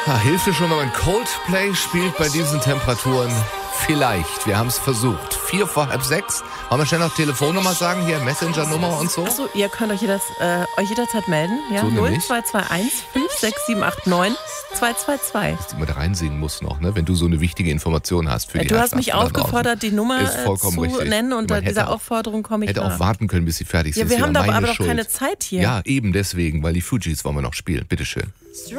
Hilfe schon, wenn man Coldplay spielt bei diesen Temperaturen? Vielleicht. Wir haben es versucht. 6:45. Wollen wir schnell noch Telefonnummer sagen? Hier, Messenger-Nummer und so? Achso, ihr könnt euch jederzeit melden. Ja? So 0221 56789 222. Dass du immer da reinsingen musst noch, ne? Wenn du so eine wichtige Information hast für die Du hast mich Herrschaften da aufgefordert, die Nummer zu richtig. nennen und dieser Aufforderung komme ich hätte nach. auch warten können, bis sie fertig Ja, sind. wir haben aber doch keine Zeit hier. Ja, eben deswegen, weil die Fugees wollen wir noch spielen. Bitteschön.